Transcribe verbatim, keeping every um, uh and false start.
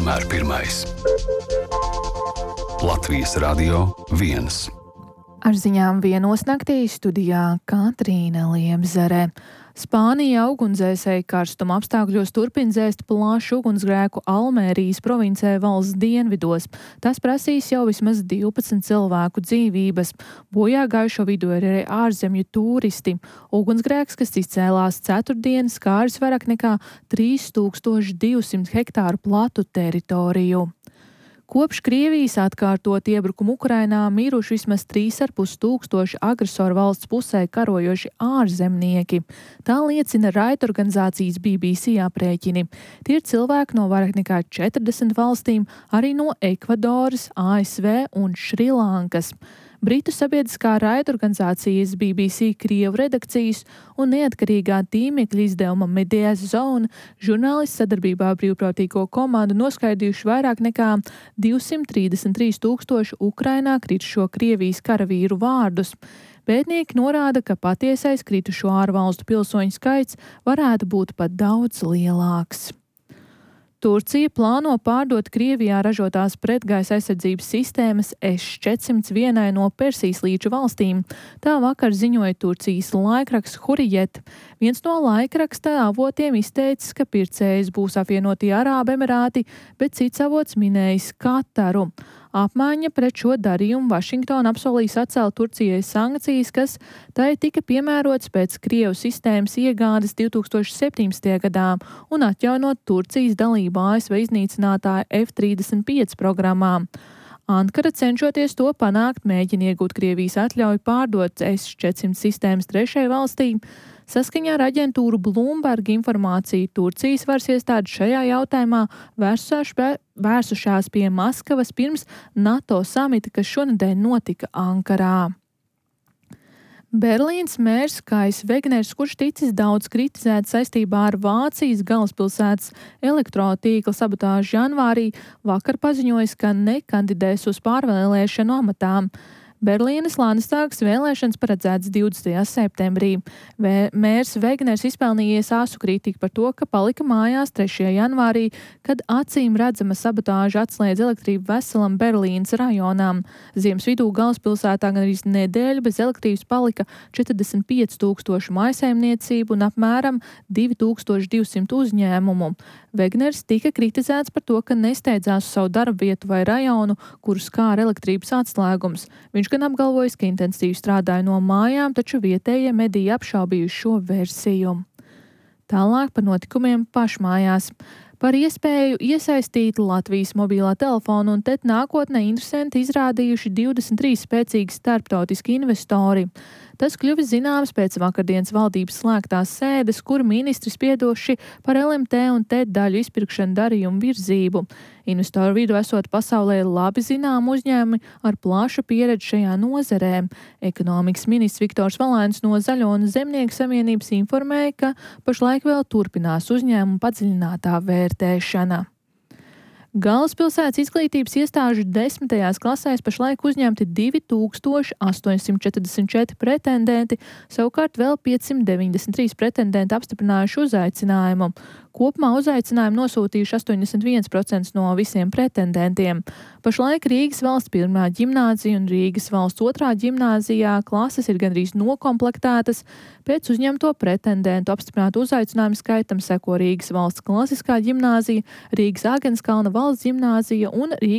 vienmēr pirmais. Latvijas Radio viens. Ar ziņām vienos naktī studijā Katrīna Liemzere. Spānija ugunsdzēsēji karstuma apstākļos turpina dzēst plašu ugunsgrēku Almērijas provincē valsts dienvidos. Tas prasīs jau vismaz divpadsmit cilvēku dzīvības. Bojā gājušo vidū ir arī ārzemju turisti. Ugunsgrēks, kas izcēlās ceturtdien, skāris vairāk nekā trīs tūkstoši divsimt hektāru platu teritoriju. Kopš Krievijas atkārtot iebrukumu Ukrainā miruši vismaz trīs ar pus tūkstoši agresoru valsts pusē karojoši ārzemnieki. Tā liecina raidorganizācijas B B C aprēķini. Tie ir cilvēki no vairāk nekā četrdesmit valstīm, arī no Ekvadoras, A S V un Šrilankas. Britu sabiedriskā raidorganizācijas B B C Krievu redakcijas un neatkarīgā tīmekļa izdevuma Media Zone žurnālisti sadarbībā ar brīvprātīgo komandu noskaidrojuši vairāk nekā divsimt trīsdesmit trīs tūkstoši Ukrainā kritušo Krievijas karavīru vārdus. Pētnieki norāda, ka patiesais kritušo ārvalstu pilsoņu skaits varētu būt pat daudz lielāks. Turcija plāno pārdot Krievijā ražotās pretgaisa aizsardzības sistēmas S četrsimt vienai no Persijas līča valstīm. Tā vakar ziņoja Turcijas laikraksts Hurriyet. Viens no laikraksta avotiem izteicis, ka pircējs būs apvienotie Arābu Emirāti, bet cits avots minējis Kataru. Apmaiņa pret šo darījumu Vašingtona apsolīs atcelt Turcijai sankcijas, kas tai tika piemērotas pēc Krievu sistēmas iegādes divi tūkstoši septiņpadsmitajā gadā un atjaunot Turcijas dalību A S V iznīcinātāja F trīsdesmit pieci programmā. Ankara, cenšoties to panākt, mēģina iegūt Krievijas atļauju pārdot S četrsimt sistēmas trešai valstī. Saskaņā ar aģentūru Bloomberg informāciju Turcijas varas iestādes šajā jautājumā vērsušās pie Maskavas pirms NATO samita, kas šonedēļ notika Ankarā. Berlīnas mērs Kais Vegners, kurš ticis daudz kritizēts saistībā ar Vācijas galvaspilsētas elektrotīkla sabotāžu janvārī, vakar paziņojis, ka nekandidēs uz pārvēlēšanu amatām. Berlīnes Landtāgas vēlēšanas paredzētas divdesmitajā septembrī. Vē, mērs Vegners izpelnījies āsu kritiku par to, ka palika mājās trešajā janvārī, kad acīm redzama sabotāža atslēdz elektrību veselam Berlīnes rajonām. Ziemas vidū galvaspilsētā gan arī nedēļu bez elektrības palika četrdesmit pieci tūkstoši mājsaimniecību un apmēram divi tūkstoši divsimt uzņēmumu. Vegners tika kritizēts par to, ka nesteidzās uz savu darbu vietu vai rajonu, kuru skāra elektrības atslēgums. Viņš gan apgalvojis, ka intensīvi strādāja no mājām, taču vietējie mediji apšaubījuši šo versiju. Tālāk par notikumiem pašmājās. Par iespēju iesaistīt Latvijas mobilā telefonu un te nākotnē interesanti izrādījuši divdesmit trīs spēcīgi starptautiski investori. Tas kļuvis zināms pēc vakardienas valdības slēgtās sēdes, kur ministri spriedoši par L M T un T daļu izpirkšanu darījumu virzību. Investoru vidū esot pasaulē labi zinām uzņēmumi ar plašu pieredzi šajā nozerē. Ekonomikas ministrs Viktors Valēns no Zaļo un Zemnieku savienības informēja, ka pašlaik vēl turpinās uzņēmumu padziļinātā vērtēšana. Galvaspilsētas izglītības iestāžu desmitajās klasēs pašlaik uzņemti divi tūkstoši astoņsimt četrdesmit četri pretendenti, savukārt vēl piecsimt deviņdesmit trīs pretendenti apstiprinājuši uzaicinājumu. Kopumā uzaicinājumu nosūtījuši astoņdesmit viens procents no visiem pretendentiem. Pašlaik Rīgas valsts pirmā ģimnāzija un Rīgas valsts otrā ģimnāzijā klases ir gandrīz nokomplektētas. Pēc uzņemto pretendentu apstiprinātu uzaicinājumu skaitam seko Rīgas valsts klasiskā ģimnāzija, Rīgas Āgenskalna valsts ģimnāzija un Rīgas